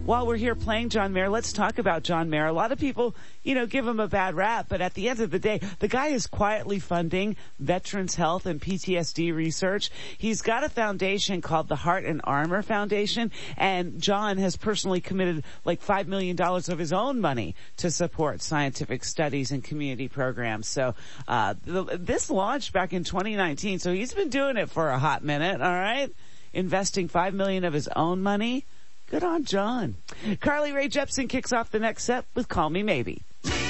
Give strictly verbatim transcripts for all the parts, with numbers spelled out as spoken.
while we're here playing John Mayer, let's talk about John Mayer. A lot of people, you know, give him a bad rap, but at the end of the day, the guy is quietly funding veterans health and P T S D research. He's got a foundation called the Heart and Armor Foundation, and John has personally committed like five million dollars of his own money to support scientific studies and community programs. So, uh, the, this launched back in twenty nineteen, so he's been doing it for a hot minute, all right? Investing five million dollars of his own money. Good on John. Carly Rae Jepsen kicks off the next set with Call Me Maybe.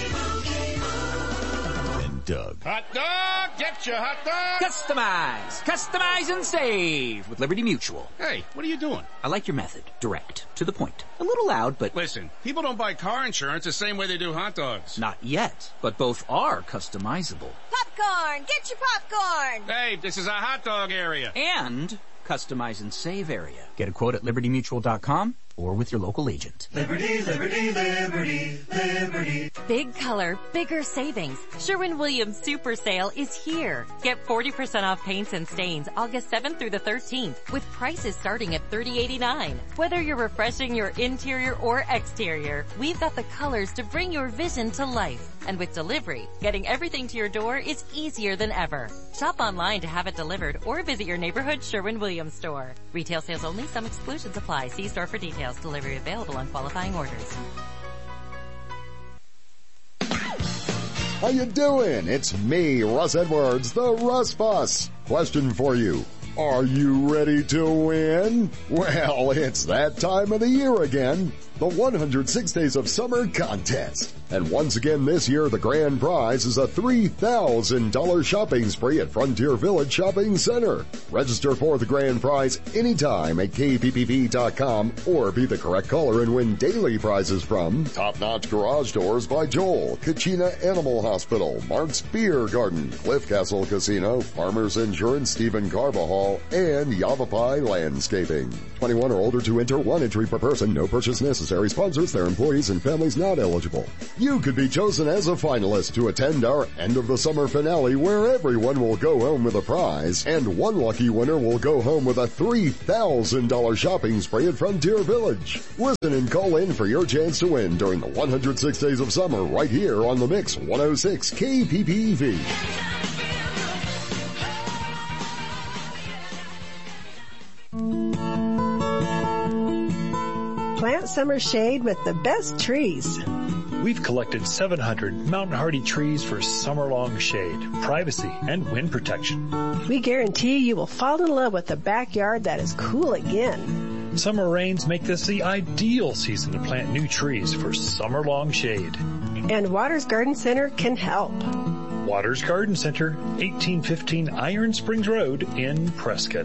And Doug. Hot dog! Get your hot dog! Customize! Customize and save with Liberty Mutual. Hey, what are you doing? I like your method. Direct. To the point. A little loud, but... Listen, people don't buy car insurance the same way they do hot dogs. Not yet, but both are customizable. Popcorn! Get your popcorn! Hey, this is a hot dog area. And... customize and save area. Get a quote at liberty mutual dot com or with your local agent. Liberty, Liberty, Liberty, Liberty. Big color, bigger savings. Sherwin-Williams Super Sale is here. Get forty percent off paints and stains August seventh through the thirteenth with prices starting at thirty eighty-nine. Whether you're refreshing your interior or exterior, we've got the colors to bring your vision to life. And with delivery, getting everything to your door is easier than ever. Shop online to have it delivered or visit your neighborhood Sherwin-Williams store. Retail sales only. Some exclusions apply. See store for details. Delivery available on qualifying orders. How you doing? It's me, Russ Edwards, the Russ Boss. Question for you. Are you ready to win? Well, it's that time of the year again. The one hundred six Days of Summer Contest. And once again this year, the grand prize is a three thousand dollars shopping spree at Frontier Village Shopping Center. Register for the grand prize anytime at K P P V dot com or be the correct caller and win daily prizes from Top Notch Garage Doors by Joel, Kachina Animal Hospital, Mark's Beer Garden, Cliff Castle Casino, Farmers Insurance, Stephen Carvajal, and Yavapai Landscaping. twenty-one or older to enter, one entry per person, no purchase necessary. Sponsors, their employees, and families not eligible. You could be chosen as a finalist to attend our end of the summer finale where everyone will go home with a prize and one lucky winner will go home with a three thousand dollars shopping spree at Frontier Village. Listen and call in for your chance to win during the one hundred six Days of Summer right here on the Mix one oh six K P P V. Plant summer shade with the best trees. We've collected seven hundred mountain hardy trees for summer-long shade, privacy, and wind protection. We guarantee you will fall in love with a backyard that is cool again. Summer rains make this the ideal season to plant new trees for summer-long shade. And Waters Garden Center can help. Waters Garden Center, eighteen fifteen Iron Springs Road in Prescott.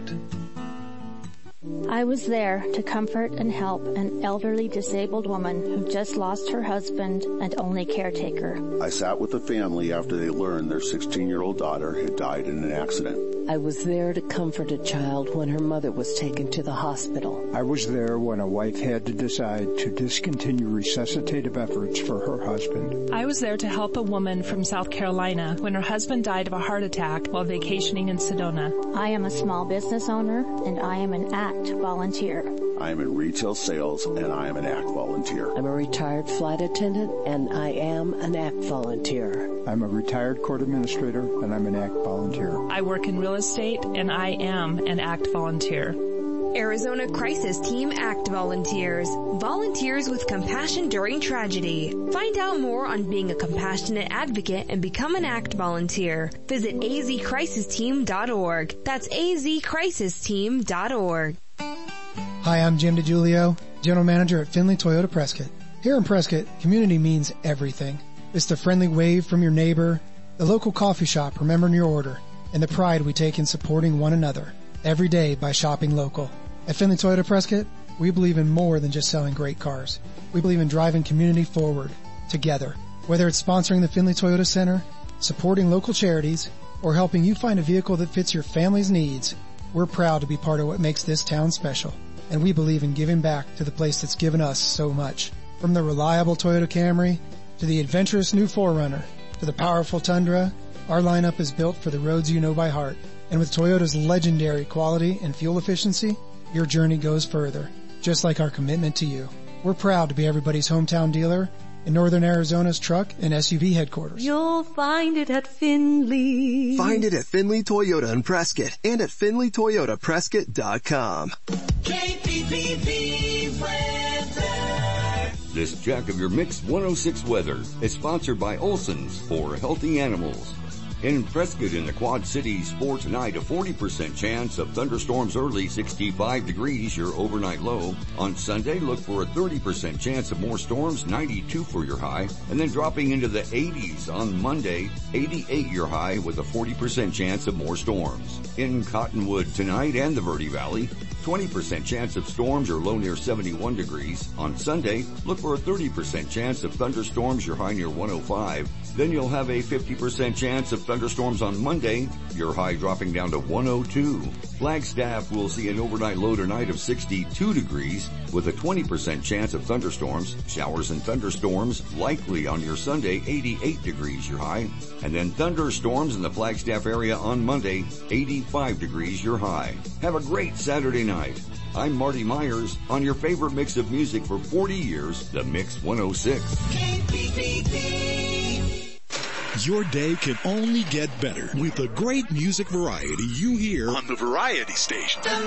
I was there to comfort and help an elderly disabled woman who just lost her husband and only caretaker. I sat with the family after they learned their sixteen-year-old daughter had died in an accident. I was there to comfort a child when her mother was taken to the hospital. I was there when a wife had to decide to discontinue resuscitative efforts for her husband. I was there to help a woman from South Carolina when her husband died of a heart attack while vacationing in Sedona. I am a small business owner and I am an ACT volunteer. I am in retail sales and I am an ACT volunteer. I'm a retired flight attendant and I am an ACT volunteer. I'm a retired court administrator and I'm an ACT volunteer. I work in real estate and I am an ACT volunteer. Arizona Crisis Team ACT Volunteers. Volunteers with compassion during tragedy. Find out more on being a compassionate advocate and become an ACT volunteer. Visit a z crisis team dot org. That's a z crisis team dot org. Hi, I'm Jim DiGiulio, General Manager at Findlay Toyota Prescott. Here in Prescott, community means everything. It's the friendly wave from your neighbor, the local coffee shop remembering your order, and the pride we take in supporting one another every day by shopping local. At Findlay Toyota Prescott, we believe in more than just selling great cars. We believe in driving community forward, together. Whether it's sponsoring the Findlay Toyota Center, supporting local charities, or helping you find a vehicle that fits your family's needs, we're proud to be part of what makes this town special. And we believe in giving back to the place that's given us so much. From the reliable Toyota Camry, to the adventurous new four runner, to the powerful Tundra, our lineup is built for the roads you know by heart. And with Toyota's legendary quality and fuel efficiency, your journey goes further, just like our commitment to you. We're proud to be everybody's hometown dealer in Northern Arizona's truck and S U V headquarters. You'll find it at Finley. Find it at Finley Toyota in Prescott and at finley toyota prescott dot com. K P P V weather. This check of your Mix one oh six weather is sponsored by Olson's for healthy animals. In Prescott in the Quad Cities, for tonight, a forty percent chance of thunderstorms early, sixty-five degrees, your overnight low. On Sunday, look for a thirty percent chance of more storms, ninety-two for your high. And then dropping into the eighties on Monday, eighty-eight your high with a forty percent chance of more storms. In Cottonwood tonight and the Verde Valley, twenty percent chance of storms, your low near seventy-one degrees. On Sunday, look for a thirty percent chance of thunderstorms, your high near one oh five. Then you'll have a fifty percent chance of thunderstorms on Monday, your high dropping down to one oh two. Flagstaff will see an overnight low tonight of sixty-two degrees with a twenty percent chance of thunderstorms. Showers and thunderstorms likely on your Sunday, eighty-eight degrees your high. And then thunderstorms in the Flagstaff area on Monday, eighty-five degrees your high. Have a great Saturday night. I'm Marty Myers on your favorite mix of music for forty years, the Mix one oh six. K P P V. Your day can only get better with the great music variety you hear on the Variety Station.